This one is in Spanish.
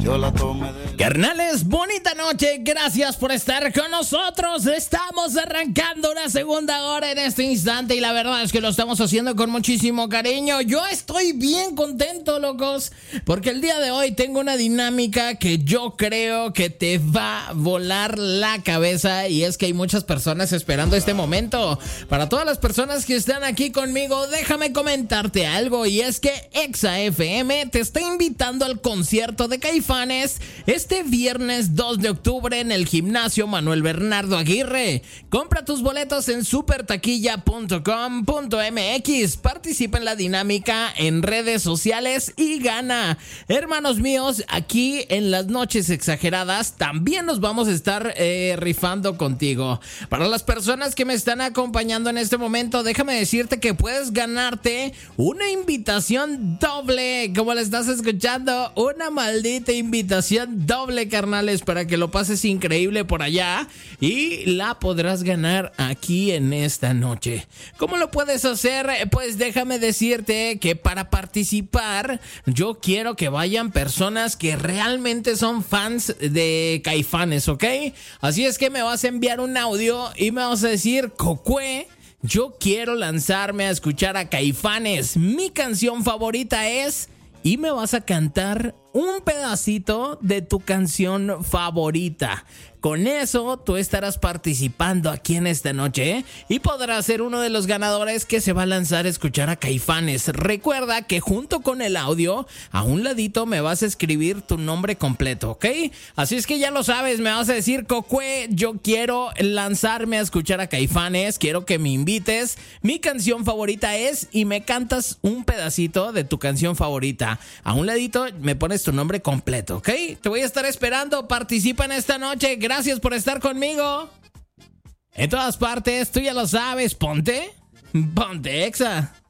yo la tomé de... Carnales, bonita noche, gracias por estar con nosotros. Estamos arrancando una segunda hora en este instante y la verdad es que lo estamos haciendo con muchísimo cariño. Yo estoy bien contento, locos, porque el día de hoy tengo una dinámica que yo creo que te va a volar la cabeza, y es que hay muchas personas esperando este momento. Para todas las personas que están aquí conmigo, déjame comentarte algo, y es que Exa FM te está invitando al concierto de Caifanes este viernes 2 de octubre en el Gimnasio Manuel Bernardo Aguirre. Compra tus boletos en supertaquilla.com.mx. Participa en la dinámica en redes sociales y gana. Hermanos míos, aquí en las noches exageradas también nos vamos a estar rifando contigo. Para las personas que me están acompañando en este momento, déjame decirte que puedes ganarte una invitación doble, como la estás escuchando, una maldita invitación doble, carnales, para que lo pases increíble por allá, y la podrás ganar aquí en esta noche. ¿Cómo lo puedes hacer? Pues déjame decirte que para participar yo quiero que vayan personas que realmente son fans de Caifanes, ¿ok? Así es que me vas a enviar un audio y me vas a decir: Cocue, yo quiero lanzarme a escuchar a Caifanes, mi canción favorita es... y me vas a cantar un pedacito de tu canción favorita. Con eso tú estarás participando aquí en esta noche, ¿eh? Y podrás ser uno de los ganadores que se va a lanzar a escuchar a Caifanes. Recuerda que junto con el audio, a un ladito me vas a escribir tu nombre completo, ¿ok? Así es que ya lo sabes, me vas a decir: Cocue, yo quiero lanzarme a escuchar a Caifanes, quiero que me invites, mi canción favorita es... y me cantas un pedacito de tu canción favorita. A un ladito me pones tu nombre completo, ¿ok? Te voy a estar esperando, participa en esta noche. Gracias por estar conmigo. En todas partes, tú ya lo sabes, ponte Exa.